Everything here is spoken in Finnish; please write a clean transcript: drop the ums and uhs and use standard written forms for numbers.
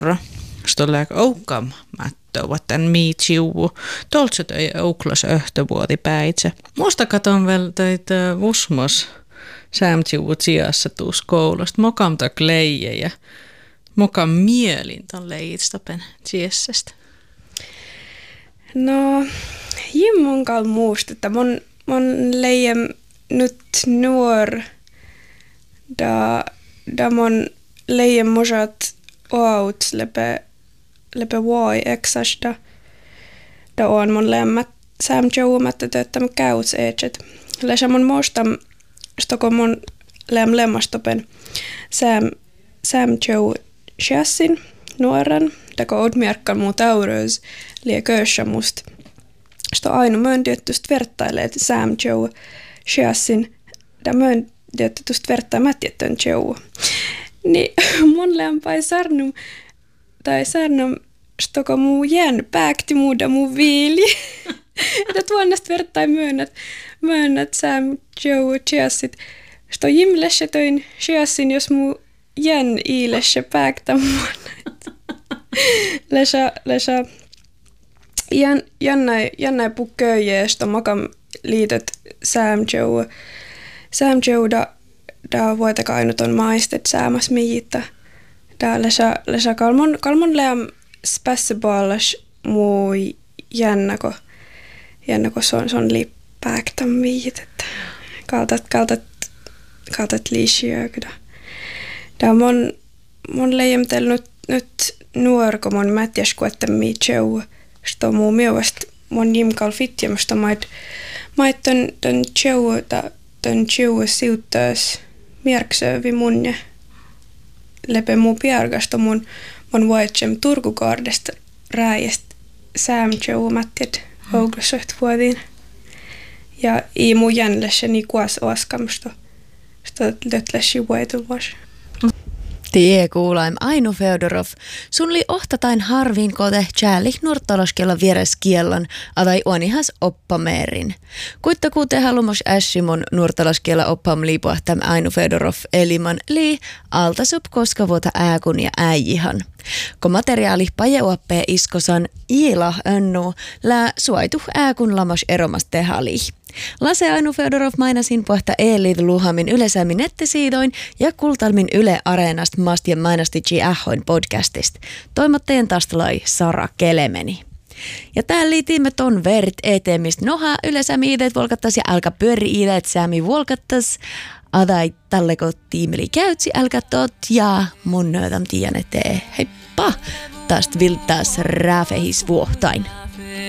Stolle oukam mättövat tän miitsiuvu. Toltset ei ouklas öhtövuoti päitse. Musta katon vielä teitä usmos sämtsiuvut sijassa tuus koulusta. Mokam tak leije ja mokam mielin ton leijitstapen tsiessestä. No, jimmun kal muust, että mon leijem nyt nuor da mon leijem mosat oaut lepe vuoi eksasta da on mon lemmät sämtjouumatta tööttämä käyts eetset. Läsä mon mostam stoko mon lemmastopen sämtjou chassin nuoran dako odmierkkan muu taurös lie köössä must. Sto ainu myöntiöttust vertailee sämtjou chassin da myöntiöttust vertaimätiettön tjou. Niin mon lämpai sarnum stoko muu jän pääkti muuda muu viili. Että tuonnesta vertai myönnät sämtjou chassit. Sto jimlessä töin chassin, jos muu jän iilessä pääktä muun. Läsä jännäi pukköjä, sto makam liitot sämtjou da vuotaka ainut on maistet säämäs miitta. Da läsä kalmon läm spässeballas muu jännäko son lippääktä miitet. Kaltat liisiökydä. Da mon leijemtel nyt nuorko mon mätjäs kuettamii tjou. Sto muu mielestä mon jimkal fitjemstä mait ton tjou siuttaas mierksöövi munne. Lepe muu piargasta mun vaitsem Turkukaardesta rääjäst sämtjou mätjät ouglassoht vuodiin. Ja ii muu jännlässä niin kuas oskamsta. Sto lötläsi vuoituvas. Tie kuulaim Aino Feodorov, sun li ohtatain harviin kote tjäälich nuortalaskella vieres kiellon, atai onihas oppameerin. Kuittaku te halumos ässimon nuortalaskella oppam liipuahtam Aino Feodorov eliman li altasup koska vuota ääkun ja äijihan. Kun materiaali pajeuappee iskosan iila önnu, lää suaitu ääkun lamas eromas tehali. Lase Aino Feodorov mainasin pohta eelid luhamin ylesämin nettisiidoin ja kultalmin Yle Areenast mastien mainastitsi ähhoin podcastist. Toimatteen tastalai Sara Kelemeni. Ja täällä liitimme ton verit eteen, mistä noha ylesämi ideet volkattas ja älkä pyöri ideet säämi volkattas. Adai talleko tiimeli käytsi älkä tot ja mun nöötam tiiän etee. Heippa! Tästä viltaas rääfehis vuohtain.